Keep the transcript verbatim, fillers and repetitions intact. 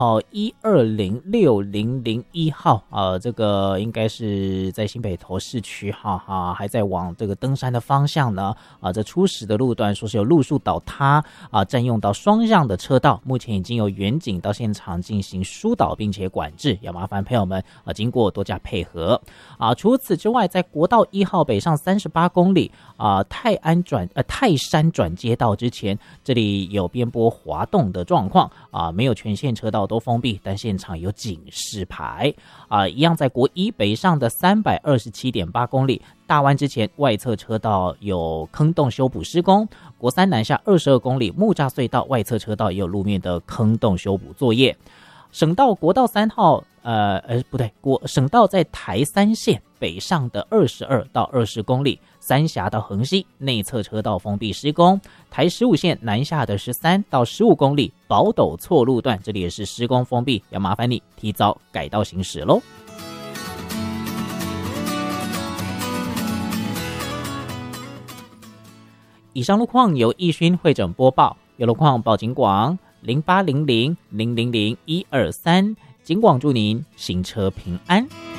哦，一二零六零零一号，呃，这个应该是在新北投市区，哈哈，还在往这个登山的方向呢，啊，这初始的路段说是有路树倒塌啊，占用到双向的车道，目前已经有远警到现场进行疏导并且管制，要麻烦朋友们啊，经过多加配合啊。除此之外，在国道一号北上三十八公里啊，泰安转呃泰山转接道之前，这里有边坡滑动的状况啊，没有全线车道都封闭，但现场有警示牌啊。一样在国一北上的三百二十七点八公里，大弯之前外侧车道有坑洞修补施工，国三南下二十二公里木栅隧道外侧车道也有路面的坑洞修补作业。省道国道三号，呃呃不对，国省道在台三线北上的二十二到二十公里，三峡到横溪内侧车道封闭施工，台十五线南下的十三到十五公里宝斗错路段，这里也是施工封闭，要麻烦你提早改道行驶喽。以上路况由义勋会诊播报，有路况报警广零八零零零零零一二三，警广祝您行车平安。